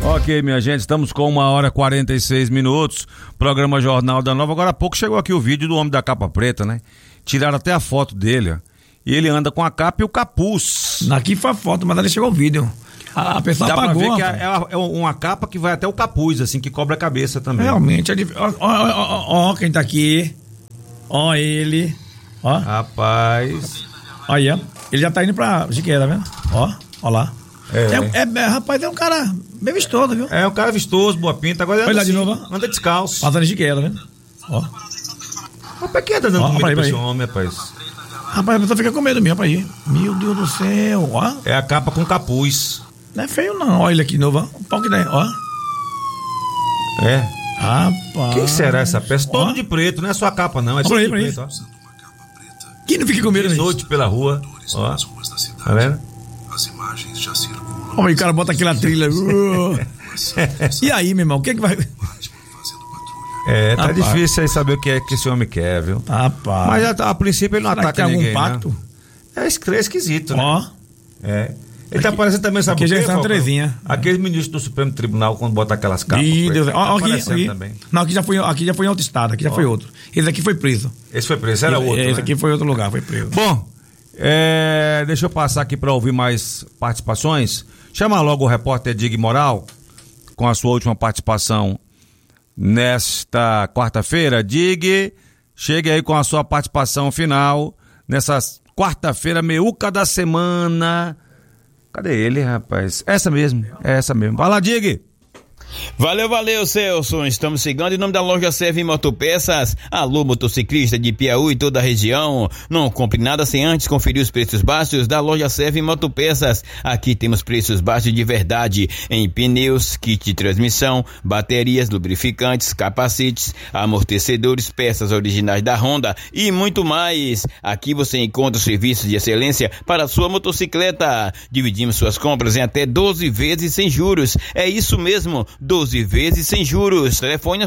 Ok, minha gente, estamos com 1h46, programa Jornal da Nova. Agora há pouco chegou aqui o vídeo do homem da capa preta, né? Tiraram até a foto dele, ó. E ele anda com a capa e o capuz. Aqui foi a foto, mas ali chegou o vídeo. A pessoa dá apagou. Dá pra ver que é uma capa que vai até o capuz, assim, que cobre a cabeça também. Realmente, ó quem tá aqui. Ó ele. Ó. Rapaz. Olha, ele já tá indo pra Jiqueira, tá vendo? Ó lá. Rapaz, é um cara bem vistoso, viu? É um cara vistoso, boa pinta. Agora olha lá assim, de novo, ó. Anda descalço. Passando em Jiqueira, tá vendo? Ó. Rapaz, quem tá dando comida pra esse homem, rapaz? Rapaz, a pessoa fica com medo mesmo, rapaz. Meu Deus do céu, ó. É a capa com capuz. Não é feio não, olha ele aqui de novo, ó. Um pau que daí, ó. É. Rapaz. Quem será essa peça? Todo de preto, não é só a capa não, é todo de preto, ó. Quem não fica com medo, de noite pela rua, ó. Tá vendo? As imagens já circulam. Ó, o cara bota aquela trilha. E aí, meu irmão, o que é que vai... Tá rapaz. Difícil aí saber o que é que esse homem quer, viu? Rapaz. Mas a princípio ele não ataca ninguém, algum pacto? Né? É esquisito, né? Ó. Ele tá parecendo também, sabe o quê? Aqui já é Terezinha. Aquele ministro do Supremo Tribunal, quando bota aquelas capas. Deus, tá aqui. Também. Não, aqui já foi em outro estado, aqui já foi outro. Esse aqui foi preso. Esse foi preso, era outro, Esse aqui foi outro lugar, foi preso. Bom, deixa eu passar aqui para ouvir mais participações. Chama logo o repórter Dig Moral, com a sua última participação nesta quarta-feira. Dig, chegue aí com a sua participação final nessa quarta-feira, meuca da semana. Cadê ele, rapaz? Essa mesmo. Vai lá, Dig. Valeu, Celso. Estamos chegando em nome da loja Serve Motopeças. Alô, motociclista de Piauí e toda a região. Não compre nada sem antes conferir os preços baixos da loja Serve Motopeças. Aqui temos preços baixos de verdade em pneus, kit de transmissão, baterias, lubrificantes, capacetes, amortecedores, peças originais da Honda e muito mais. Aqui você encontra serviços de excelência para a sua motocicleta. Dividimos suas compras em até 12 vezes sem juros. É isso mesmo, 12 vezes sem juros. Telefone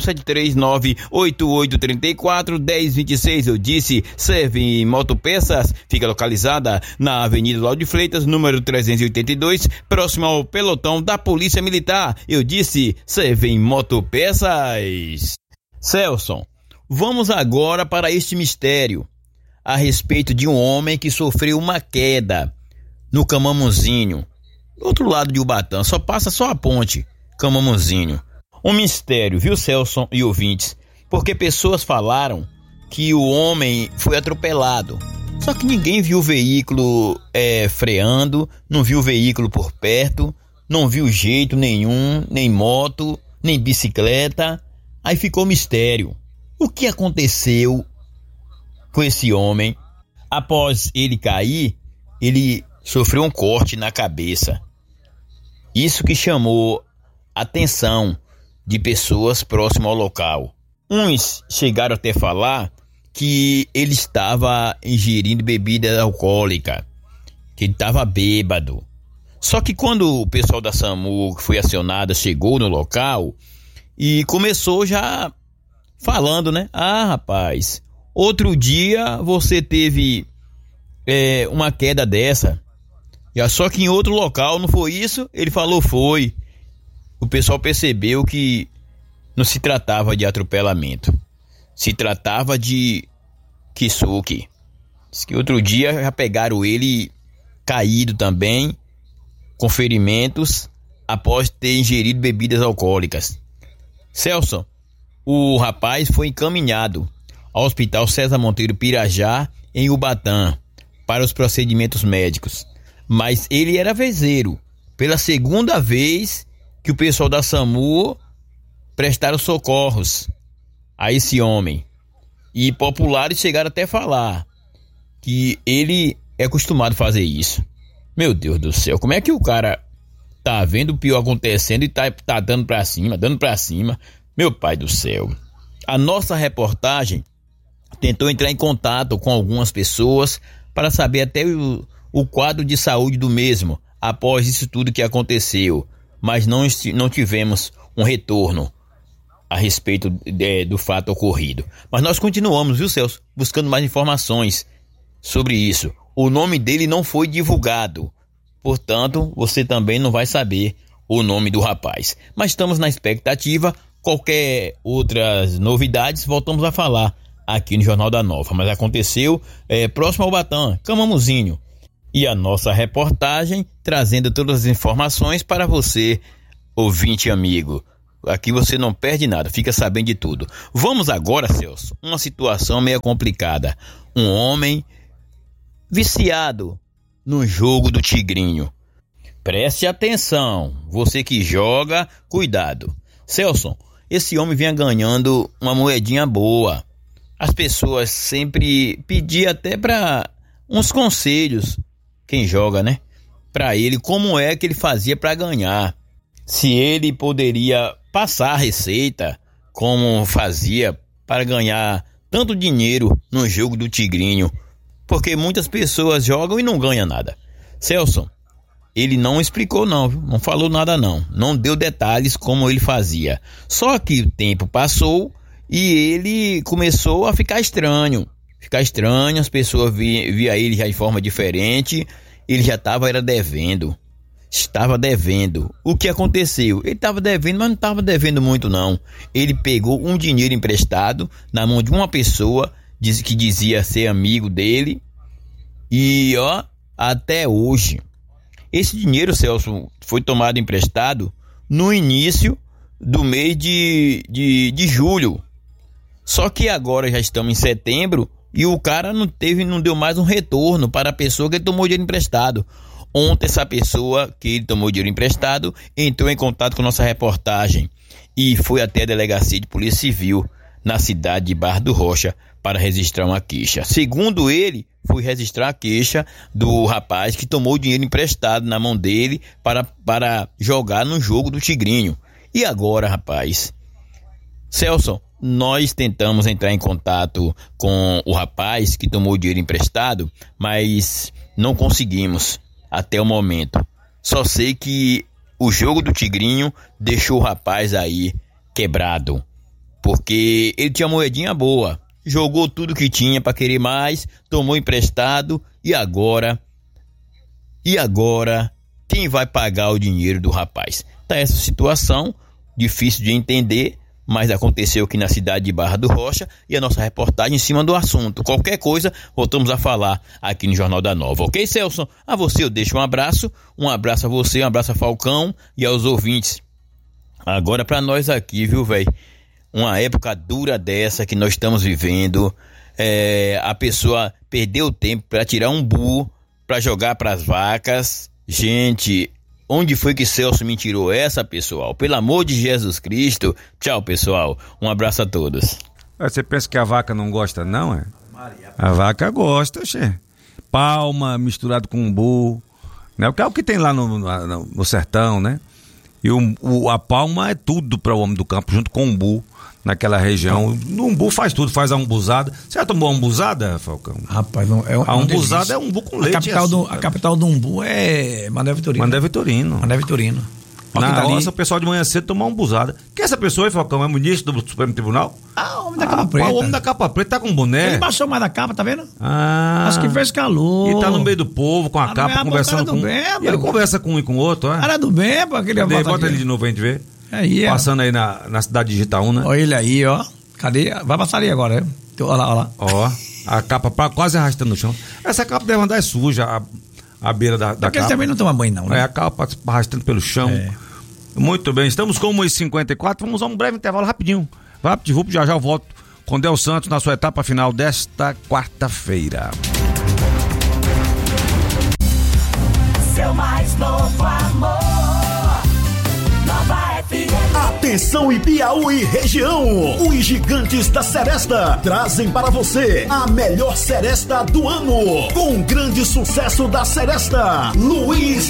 739-8834-1026. Eu disse, Serve Motopeças. Fica localizada na Avenida Lauro de Freitas, número 382, próximo ao pelotão da Polícia Militar. Eu disse, Serve Motopeças. Celso, vamos agora para este mistério a respeito de um homem que sofreu uma queda no Camamuzinho, do outro lado de Ubatã. Passa só a ponte Camamuzinho. Um mistério, viu, Celso e ouvintes? Porque pessoas falaram que o homem foi atropelado. Só que ninguém viu o veículo freando, não viu o veículo por perto, não viu jeito nenhum, nem moto, nem bicicleta. Aí ficou mistério. O que aconteceu com esse homem? Após ele cair, ele sofreu um corte na cabeça. Isso que chamou atenção de pessoas próximas ao local. Uns chegaram até falar que ele estava ingerindo bebida alcoólica, que ele estava bêbado. Só que quando o pessoal da SAMU que foi acionada chegou no local e começou já falando, né? Rapaz, outro dia você teve uma queda dessa. Só que em outro local não foi isso? Ele falou foi. O pessoal percebeu que não se tratava de atropelamento, se tratava de kisuke. Diz que outro dia já pegaram ele caído também, com ferimentos, após ter ingerido bebidas alcoólicas. Celso, o rapaz foi encaminhado ao Hospital César Monteiro Pirajá, em Ubatã, para os procedimentos médicos. Mas ele era vezeiro. Pela segunda vez que o pessoal da SAMU prestaram socorros a esse homem. E populares chegaram até a falar que ele é acostumado a fazer isso. Meu Deus do céu, como é que o cara tá vendo o pior acontecendo e tá dando pra cima? Meu pai do céu. A nossa reportagem tentou entrar em contato com algumas pessoas para saber até o quadro de saúde do mesmo após isso tudo que aconteceu, mas não tivemos um retorno a respeito do fato ocorrido. Mas nós continuamos, viu, Celso, buscando mais informações sobre isso. O nome dele não foi divulgado, portanto, você também não vai saber o nome do rapaz. Mas estamos na expectativa. Qualquer outras novidades, voltamos a falar aqui no Jornal da Nova. Mas aconteceu próximo ao Batã, Camamuzinho. E a nossa reportagem trazendo todas as informações para você, ouvinte amigo. Aqui você não perde nada, fica sabendo de tudo. Vamos agora, Celso, uma situação meio complicada. Um homem viciado no jogo do Tigrinho. Preste atenção, você que joga, cuidado. Celso, esse homem vinha ganhando uma moedinha boa. As pessoas sempre pediam até para uns conselhos, quem joga, né? Para ele, como é que ele fazia para ganhar. Se ele poderia passar a receita, como fazia para ganhar tanto dinheiro no jogo do Tigrinho. Porque muitas pessoas jogam e não ganham nada. Celso, ele não explicou não, viu? Não falou nada não deu detalhes como ele fazia. Só que o tempo passou e ele começou a ficar estranho, as pessoas via ele já de forma diferente, ele já estava devendo. O que aconteceu? Ele estava devendo, mas não estava devendo muito não. Ele pegou um dinheiro emprestado na mão de uma pessoa que dizia ser amigo dele e até hoje. Esse dinheiro, Celso, foi tomado emprestado no início do mês de julho. Só que agora já estamos em setembro e o cara não deu mais um retorno para a pessoa que ele tomou dinheiro emprestado. Ontem essa pessoa que ele tomou dinheiro emprestado entrou em contato com nossa reportagem e foi até a delegacia de polícia civil na cidade de Barra do Rocha para registrar uma queixa. Segundo ele, foi registrar a queixa do rapaz que tomou o dinheiro emprestado na mão dele para jogar no jogo do Tigrinho. E agora, rapaz? Celso, nós tentamos entrar em contato com o rapaz que tomou o dinheiro emprestado, mas não conseguimos até o momento. Só sei que o jogo do Tigrinho deixou o rapaz aí quebrado, porque ele tinha moedinha boa, jogou tudo que tinha para querer mais, tomou emprestado e agora quem vai pagar o dinheiro do rapaz? Tá essa situação difícil de entender, mas aconteceu aqui na cidade de Barra do Rocha e a nossa reportagem em cima do assunto. Qualquer coisa, voltamos a falar aqui no Jornal da Nova. Ok, Celso? A você eu deixo um abraço a você, um abraço a Falcão e aos ouvintes. Agora para nós aqui, viu, velho? Uma época dura dessa que nós estamos vivendo, a pessoa perdeu tempo para tirar um burro, para jogar para as vacas. Gente, onde foi que Celso me tirou essa, pessoal? Pelo amor de Jesus Cristo. Tchau, pessoal. Um abraço a todos. Você pensa que a vaca não gosta, não, é? A vaca gosta, che. Palma misturado com umbu, né? Porque é o que tem lá no sertão, né? E a palma é tudo para o homem do campo, junto com o umbu, naquela região. O umbu faz tudo, faz a umbuzada. Você já tomou a umbuzada, Falcão? Rapaz, não, a umbuzada é umbu com leite. A capital do umbu é Mané Vitorino. Mané Vitorino. Na roça, o pessoal de manhã cedo tomou uma umbuzada. Quem é essa pessoa aí, Falcão? É ministro do Supremo Tribunal? O homem da capa preta. O homem da capa preta tá com um boné. Ele baixou mais da capa, tá vendo? Acho que fez calor. E tá no meio do povo, com a capa, conversando com... Ele conversa com um e com o outro, é? Cara do bem, pô. Bota ele de novo pra gente ver. Aí, passando aí na cidade de Itaúna. Olha ele aí, ó. Cadê? Vai passar ali agora, né? Olha lá. Ó, a capa quase arrastando no chão. Essa capa deve andar suja, a beira da capa. Porque ele também não toma banho, não, né? A capa arrastando pelo chão. Muito bem, estamos com 1h54. Vamos a um breve intervalo rapidinho. Rápido, já eu volto com Del Santos na sua etapa final desta quarta-feira. Seu mais novo amor. Nova FM. Atenção Ibiaú e região, os gigantes da Seresta trazem para você a melhor seresta do ano, com um grande sucesso da Seresta, Luiz